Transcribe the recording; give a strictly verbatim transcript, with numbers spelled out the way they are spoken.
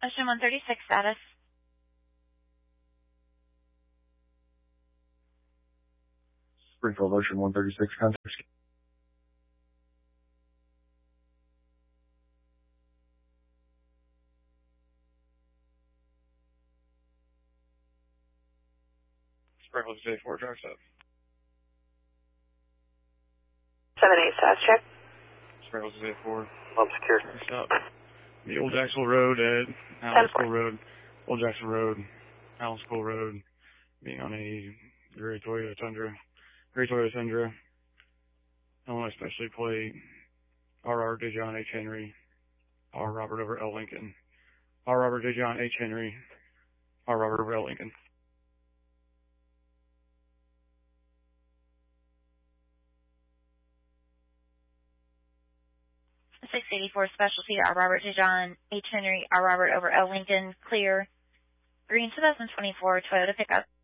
Ocean one thirty-six status. Springfield Ocean one thirty-six contact. Springfield J four, drive stop. seven eight, status check. Springfield J four. Pump secure. Drive stop. The Old Jacksonville Road at Allen School Road. Old Jackson Road, Allen School Road. Being on a gray Toyota Tundra. Gray Toyota Tundra. Illinois Specialty Plate. R. Robert Dejon H. Henry. R. Robert over L. Lincoln. R. Robert Dejon H. Henry. R. Robert over L. Lincoln. six eighty-four Specialty, R. Robert Dejon H. Henry, R. Robert over L. Lincoln, clear. Green two thousand twenty-four Toyota pickup.